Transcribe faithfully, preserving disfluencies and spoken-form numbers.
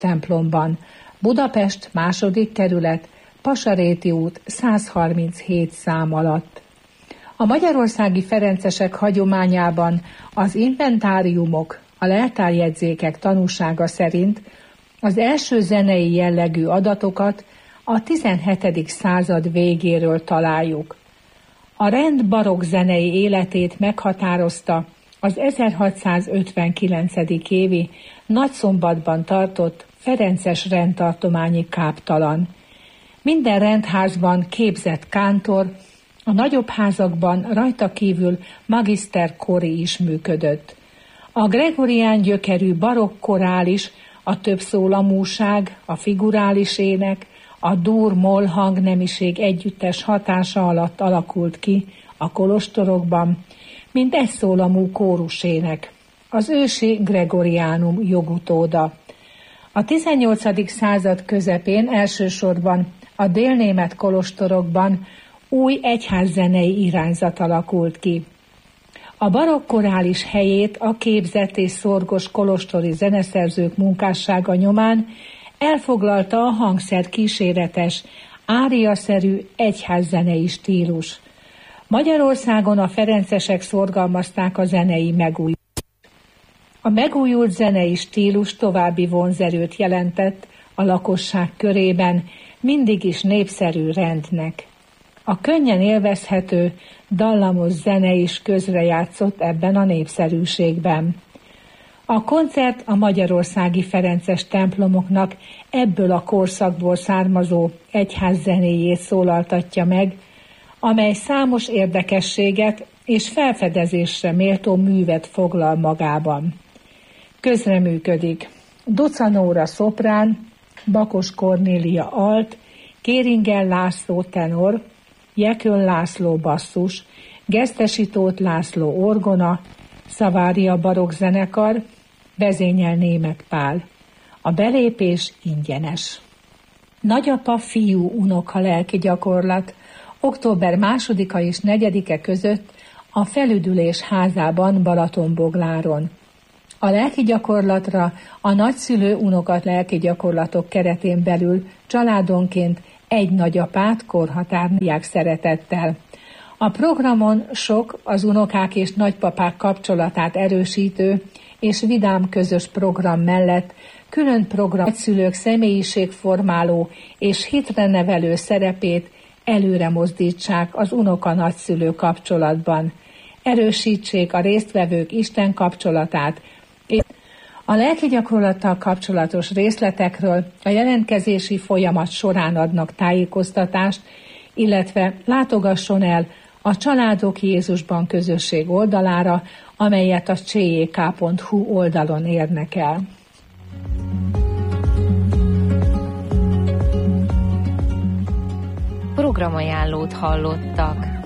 templomban. Budapest, második kerület, Pasaréti út száz harminchét szám alatt. A magyarországi ferencesek hagyományában az inventáriumok, a leltárjegyzékek tanúsága szerint az első zenei jellegű adatokat a tizenhetedik század végéről találjuk. A rend barokk zenei életét meghatározta az ezerhatszázötvenkilencedik évi Nagyszombatban tartott ferences rendtartományi káptalan. Minden rendházban képzett kántor, a nagyobb házakban rajta kívül magiszter kori is működött. A gregorián gyökerű barokk korális, a többszólamúság, a figurális ének, a dur-moll hangnemiség együttes hatása alatt alakult ki a kolostorokban, mint egyszólamú kórusének, az ősi gregoriánum jogutóda. A tizennyolcadik század közepén elsősorban a délnémet kolostorokban új egyházzenei irányzat alakult ki. A barokk korális helyét a képzett és szorgos kolostori zeneszerzők munkássága nyomán elfoglalta a hangszer kíséretes, áriaszerű egyházzenei stílus. Magyarországon a ferencesek szorgalmazták a zenei megújulást. A megújult zenei stílus további vonzerőt jelentett a lakosság körében mindig is népszerű rendnek. A könnyen élvezhető, dallamos zene is közrejátszott ebben a népszerűségben. A koncert a magyarországi ferences templomoknak ebből a korszakból származó egyházzenéjét szólaltatja meg, amely számos érdekességet és felfedezésre méltó művet foglal magában. Közreműködik Duca Nóra szoprán, Bakos Kornélia alt, Kéringel László tenor, Jekön László basszus, Gesztesi Tóth László orgona, Szavária barokk zenekar, vezényel Németh Pál. A belépés ingyenes. Nagyapa fiú unoka lelki gyakorlat október másodika és negyedike között a Felüdülés házában Balatonbogláron. A lelki gyakorlatra a nagyszülő unokat lelki gyakorlatok keretén belül családonként egy nagyapát korhatárolják szeretettel. A programon sok az unokák és nagypapák kapcsolatát erősítő és vidám közös program mellett külön program nagyszülők személyiségformáló és hitre nevelő szerepét előre mozdítsák az unoka-nagyszülő kapcsolatban. Erősítsék a résztvevők Isten kapcsolatát, és a lelki gyakorlattal kapcsolatos részletekről a jelentkezési folyamat során adnak tájékoztatást, illetve látogasson el a Családok Jézusban közösség oldalára, amelyet a cé jé ká pont hú oldalon érnek el. Programajánlót hallottak.